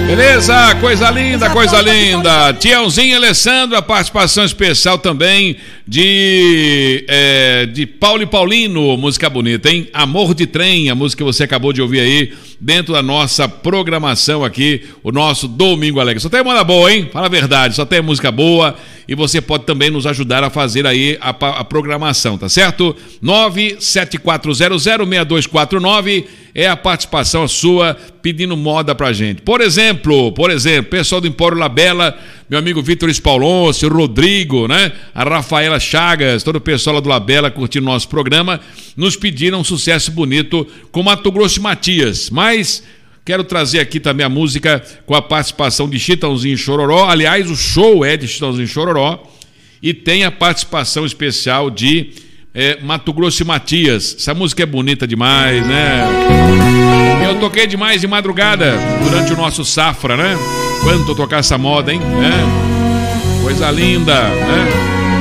Beleza? Coisa linda, coisa linda. Tiãozinho Alessandro, a participação especial também de Paulo e Paulino, música bonita, hein? Amor de Trem, a música que você acabou de ouvir aí dentro da nossa programação aqui, o nosso Domingo Alegre. Só tem moda boa, hein? Fala a verdade, só tem música boa e você pode também nos ajudar a fazer aí a programação, tá certo? 974006249 é a participação sua pedindo moda pra gente. Por exemplo, pessoal do Empório Labela, meu amigo Vitor Spaulonce, o Rodrigo, né? A Rafaela Chagas, todo o pessoal lá do Labela curtindo nosso programa, nos pediram um sucesso bonito com Mato Grosso e Matias. Mas quero trazer aqui também a música com a participação de Chitãozinho Chororó. Aliás, o show é de Chitãozinho Chororó e tem a participação especial de Mato Grosso e Matias. Essa música é bonita demais, né? Eu toquei demais de madrugada durante o nosso Safra, né? Quanto eu tocar essa moda, hein? Coisa linda, né?